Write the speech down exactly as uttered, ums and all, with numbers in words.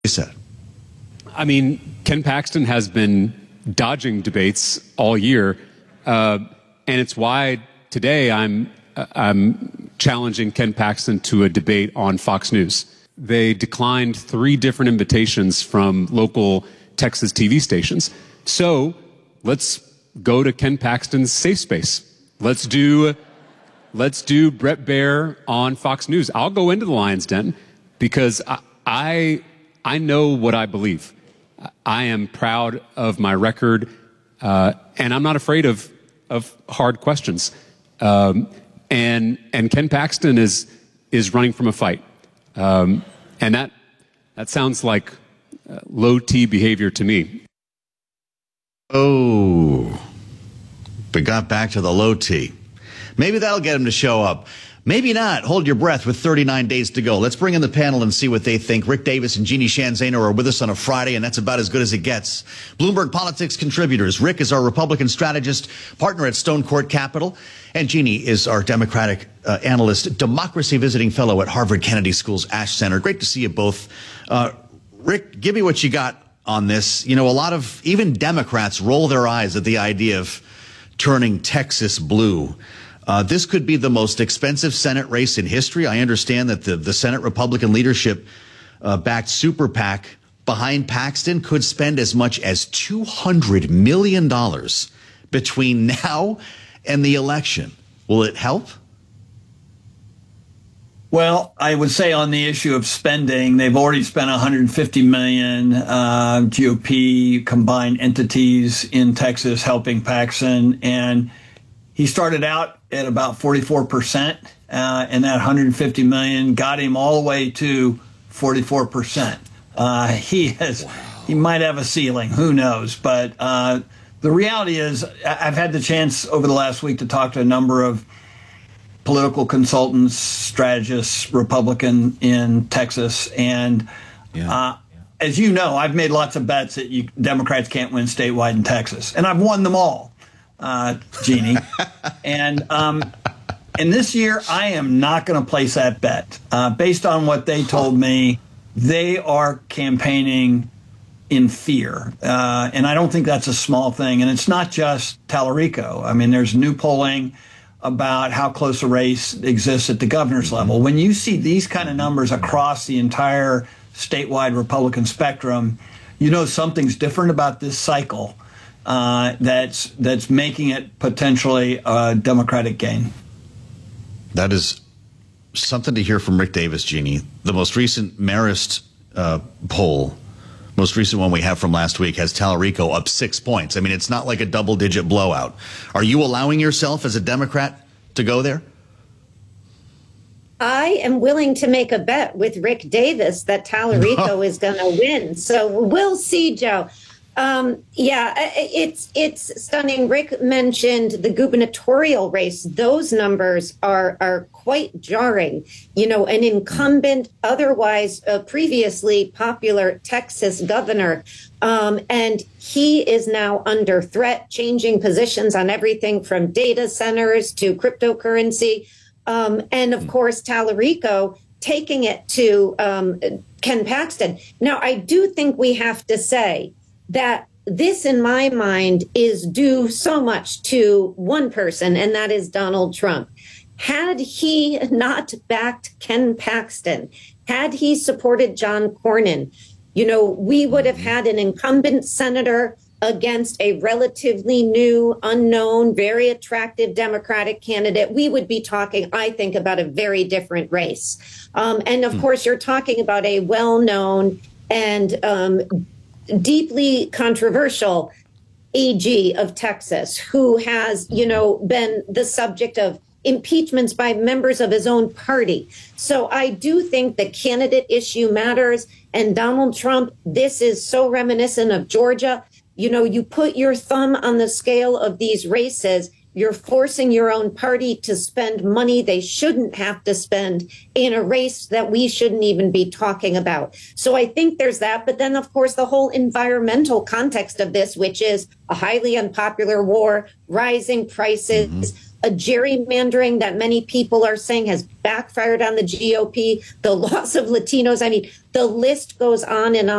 He said. I mean, Ken Paxton has been dodging debates all year, uh, and it's why today I'm uh, I'm challenging Ken Paxton to a debate on Fox News. They declined three different invitations from local Texas T V stations. So let's go to Ken Paxton's safe space. Let's do let's do Bret Baier on Fox News. I'll go into the Lion's Den because I I, I know what I believe. I am proud of my record, uh, and I'm not afraid of of hard questions. Um, and and Ken Paxton is is running from a fight, um, and that that sounds like uh, low T behavior to me. Oh, we got back to the low T. Maybe that'll get him to show up. Maybe not. Hold your breath with thirty-nine days to go. Let's bring in the panel and see what they think. Rick Davis and Jeannie Sheehan Zaino are with us on a Friday, and that's about as good as it gets. Bloomberg Politics contributors. Rick is our Republican strategist, partner at Stone Court Capital, and Jeannie is our Democratic uh, analyst, democracy visiting fellow at Harvard Kennedy School's Ash Center. Great to see you both. Uh, Rick, give me what you got on this. You know, a lot of even Democrats roll their eyes at the idea of turning Texas blue. Uh, this could be the most expensive Senate race in history. I understand that the, the Senate Republican leadership uh, backed super PAC behind Paxton could spend as much as two hundred million dollars between now and the election. Will it help? Well, I would say on the issue of spending, they've already spent one hundred fifty million dollars, uh, G O P combined entities in Texas helping Paxton, and he started out at about forty-four percent, uh, and that one hundred fifty million dollars got him all the way to forty-four percent. Uh, he has, wow. He might have a ceiling, who knows? But uh, the reality is, I've had the chance over the last week to talk to a number of political consultants, strategists, Republican in Texas, and yeah. uh, as you know, I've made lots of bets that you, Democrats can't win statewide in Texas, and I've won them all. Uh, Jeannie. and um, and this year, I am not going to place that bet. Uh, based on what they told me, they are campaigning in fear. Uh, and I don't think that's a small thing. And it's not just Tallarico. I mean, there's new polling about how close a race exists at the governor's level. When you see these kind of numbers across the entire statewide Republican spectrum, you know something's different about this cycle. Uh, that's that's making it potentially a Democratic gain. That is something to hear from Rick Davis, Jeannie. The most recent Marist uh, poll, most recent one we have from last week, has Tallarico up six points. I mean, it's not like a double-digit blowout. Are you allowing yourself as a Democrat to go there? I am willing to make a bet with Rick Davis that Tallarico is going to win. So we'll see, Joe. Um, yeah, it's it's stunning. Rick mentioned the gubernatorial race. Those numbers are are quite jarring. You know, an incumbent, otherwise uh, previously popular Texas governor, um, and he is now under threat, changing positions on everything from data centers to cryptocurrency. Um, and of course, Tallarico taking it to um, Ken Paxton. Now, I do think we have to say that this, in my mind, is due so much to one person, and that is Donald Trump. Had he not backed Ken Paxton, had he supported John Cornyn, you know, we would have had an incumbent senator against a relatively new, unknown, very attractive Democratic candidate. We would be talking, I think, about a very different race. Um, and of course, you're talking about a well-known and um, deeply controversial A G of Texas, who has, you know, been the subject of impeachments by members of his own party. So I do think the candidate issue matters. And Donald Trump, this is so reminiscent of Georgia. You know, you put your thumb on the scale of these races, you're forcing your own party to spend money they shouldn't have to spend in a race that we shouldn't even be talking about. So I think there's that. But then, of course, the whole environmental context of this, which is a highly unpopular war, rising prices, mm-hmm. a gerrymandering that many people are saying has backfired on the G O P, the loss of Latinos. I mean, the list goes on and on.